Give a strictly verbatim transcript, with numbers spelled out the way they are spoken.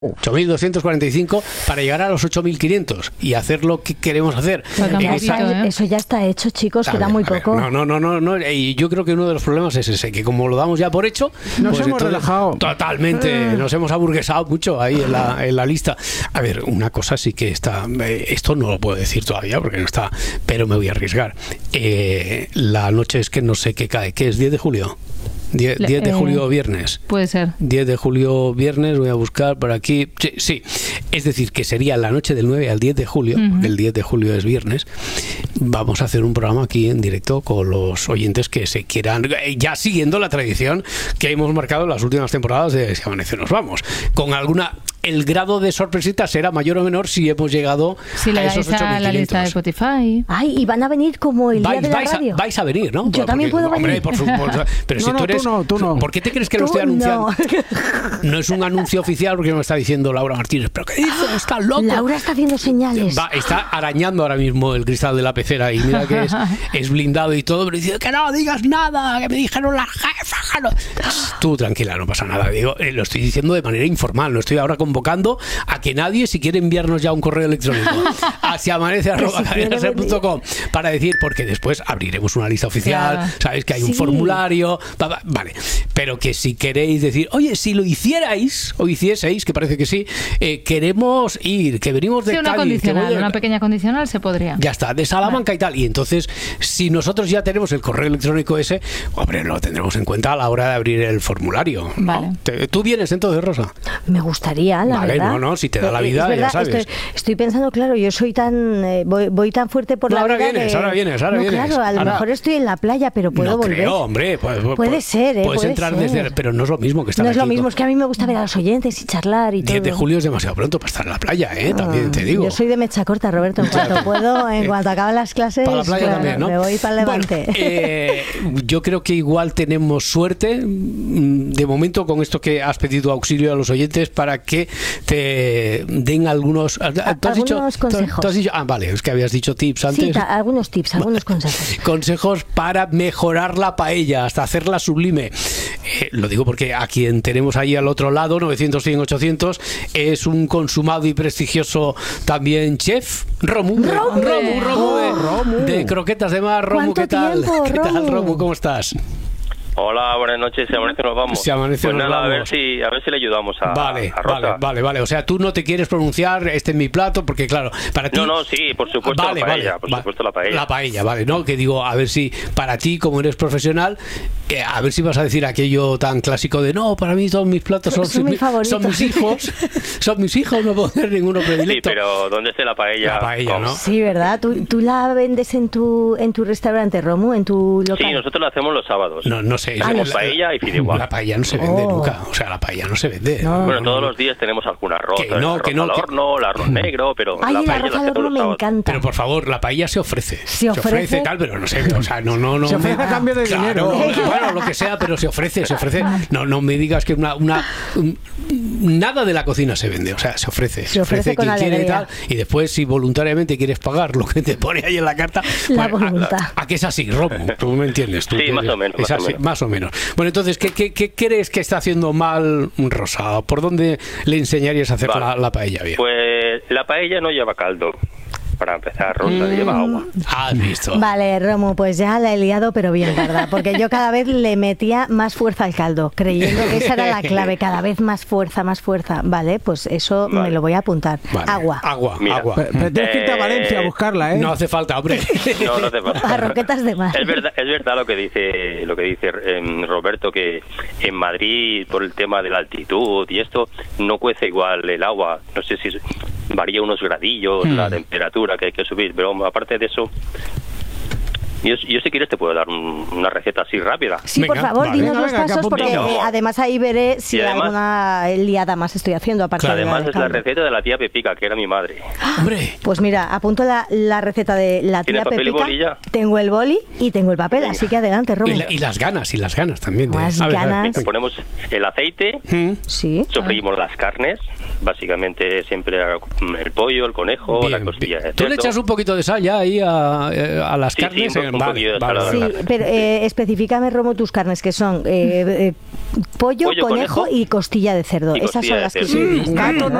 ocho mil doscientos cuarenta y cinco para llegar a los ocho mil quinientos y hacer lo que queremos hacer. Pues Eh, poquito, ¿eh? Eso ya está hecho, chicos, a queda ver, muy a ver, poco. No, no, no, no, no. Y yo creo que uno de los problemas es ese, que como lo damos ya por hecho, Nos pues hemos entonces, relajado. Totalmente, Eh. nos hemos aburguesado mucho ahí en la, en la lista. A ver, una cosa sí que está, eh, esto no lo puedo decir todavía porque no está, pero me voy a arriesgar. Eh, la noche es que no sé qué cae, ¿qué es? ¿diez de julio? diez, Le- diez de eh, julio viernes. Puede ser. diez de julio viernes, voy a buscar por aquí. Sí, sí, es decir, que sería la noche del nueve al diez de julio, Ujú. porque el diez de julio es viernes. Vamos a hacer un programa aquí en directo con los oyentes que se quieran, eh, ya siguiendo la tradición que hemos marcado en las últimas temporadas de Si Amanece Nos Vamos. Con alguna. El grado de sorpresita será mayor o menor si hemos llegado Si le a esos dais a la lista de ocho mil quinientos. Spotify. Ay, y van a venir como el día Vais, de la vais, a, radio. vais a venir, ¿no? Yo también puedo hombre, venir. por supuesto. Pero No, si no, tú tú eres. no, tú no. ¿Por qué te crees que lo Tú estoy anunciando? no. No es un anuncio oficial porque me está diciendo Laura Martínez. ¿Pero qué dices? Está loco. Laura está haciendo señales. Va, está arañando ahora mismo el cristal de la pecera y mira que es, es blindado y todo, pero dice que no digas nada, que me dijeron las jefas. No. Tú tranquila, no pasa nada. Digo, eh, lo estoy diciendo de manera informal, no estoy ahora convocando a que nadie, si quiere enviarnos ya un correo electrónico a siamanece arroba cadena ser punto com para decir, porque después abriremos una lista oficial, Claro. sabéis que hay un Sí. formulario, va, va, vale, pero que si queréis decir, oye, si lo hicierais o hicieseis, que parece que sí, eh, queremos ir, que venimos de Sí, una Cádiz, que condicional, voy de- una pequeña condicional se podría. ya está, de Salamanca y tal. Y entonces, si nosotros ya tenemos el correo electrónico ese, hombre, lo tendremos en cuenta a la hora de abrir el formulario, ¿no? Vale. Te- ¿Tú vienes entonces, Rosa? Me gustaría, la Vale, verdad. no, no, si te da la Eh, vida, es verdad, ya sabes. Estoy, estoy pensando, claro, yo soy tan eh, voy, voy tan fuerte por No, la ahora vida vienes, que- ahora vienes, ahora no, vienes. claro, a lo Ahora- mejor estoy en la playa, pero puedo no volver. creo, hombre. Puede, Puede ser, ¿eh? Puedes Puede entrar ser. desde... Pero no es lo mismo que estar No es aquí lo mismo, con- es que a mí me gusta ver a los oyentes y charlar y todo. diez de julio es demasiado pronto para estar en la playa, ¿eh? También Ah, te digo. Yo soy de mecha corta, Roberto. En cuanto puedo, en cuanto acaban las clases, Para la playa claro, también, ¿no? me voy para el Bueno, Levante. eh, yo creo que igual tenemos suerte, mm, de momento, con esto que has pedido auxilio a los oyentes para que te den algunos... ¿tú has algunos dicho, tú has- consejos. tú has dicho- ah, vale, es que habías dicho tips antes. Sí, ta- algunos tips, algunos consejos. Consejos para mejorar la paella, hasta hacerla sublime. Eh, lo digo porque a quien tenemos ahí al otro lado, novecientos, cien, ochocientos, es un consumado y prestigioso también chef, Romu. de- ¡Romu! Romu, Romu, de, Romu. de Croquetas de Mar. Romu, ¿Cuánto ¿qué tal? tiempo, ¿Qué tal, Romu? Romu? ¿Cómo estás? Hola, buenas noches. Si amanece nos vamos. Si amanece pues nos nada, a ver vamos. si a ver si le ayudamos a, Vale, a Rosa. vale, vale, vale. O sea, tú no te quieres pronunciar, este es mi plato, porque claro, para ti... No, no, sí, por supuesto Vale, la paella, vale, por va- supuesto la paella. La paella, vale, ¿no? Que digo, a ver si para ti, como eres profesional, eh, a ver si vas a decir aquello tan clásico de no, para mí todos mis platos son, Son mis mi- favoritos. son mis hijos, son mis hijos, no puedo hacer ninguno Sí, predilecto. pero ¿dónde esté la paella? La paella, ¿Cómo? ¿no? Sí, ¿verdad? ¿Tú, tú la vendes en tu en tu restaurante, Romu, en tu local? Sí, nosotros la hacemos los sábados. No, no sé. Hacemos la- paella y fideuá. La paella no se vende Oh. nunca, o sea, la paella no se vende. No. Bueno, todos los días tenemos algún arroz, Que el no, arroz que no, al que- horno, el arroz negro, pero Ay, la el paella arroz la al hacemos horno los me sábados. encanta. Pero por favor, la paella se ofrece. Se ofrece. tal, pero no sé, o sea, no, no, no. Se ofrece me- a cambio de Claro, dinero. bueno, lo que sea, pero se ofrece, se ofrece. No, no me digas que una, una, un- nada de la cocina se vende, o sea, se ofrece, Se ofrece con quien quiere y alegría. tal, y después si voluntariamente quieres pagar lo que te pone ahí en la carta, La bueno, voluntad. a, a que es así, Romo, tú me entiendes. Tú Sí, que- más o menos, es más o así, menos. más o menos. Bueno, entonces, ¿qué, qué, qué crees que está haciendo mal Rosa? ¿Por dónde le enseñarías a hacer Vale. la, la paella bien? Pues la paella no lleva caldo. Para empezar, Rosa, Mm. lleva agua. Has visto. Vale, Romu, pues ya la he liado, pero bien, ¿verdad? Porque yo cada vez le metía más fuerza al caldo, creyendo que esa era la clave, cada vez más fuerza, más fuerza. Vale, pues eso Vale. me lo voy a apuntar. Vale. Agua. Agua, Mira. agua. Pero, pero tienes que irte a Eh, Valencia a buscarla, ¿eh? No hace falta, hombre. No, no te pasa. A Roquetas de Mar. Es verdad, es verdad lo que dice lo que dice em, Roberto, que en Madrid por el tema de la altitud y esto no cuece igual el agua. No sé si varía unos gradillos Hmm. la temperatura que hay que subir, pero aparte de eso, yo, yo si quieres te puedo dar un- una receta así rápida. Sí, por Venga, favor, vale. dinos Venga, los venga, que pasos porque apuntamos. eh, además ahí veré si Y además- alguna liada más estoy haciendo aparte de la Además del es la caldo. receta de la tía Pepica, que era mi madre. Hombre. Pues mira, apunto la, la receta de la ¿Tiene tía papel y Pepica. boli ya? Tengo el boli y tengo el papel, Venga. así que adelante, Romu. Y, la- y las ganas, y las ganas también. de- Las a ver, a ver. ganas. Le ponemos el aceite, Mm. Sí. sofreímos las carnes, básicamente siempre el pollo, el conejo, la Bien, costilla bien. de Tú le cerdo. echas un poquito de sal ya ahí a, eh, a las Sí, carnes sí, en un un vale, poquillo de vale, salado. Sí, pero eh, especifícame, Romo, tus carnes, que son eh, eh, pollo, Pollo, conejo, conejo y costilla de cerdo. y Esas costilla son de las que cerdo. utilizas, Gato ¿no?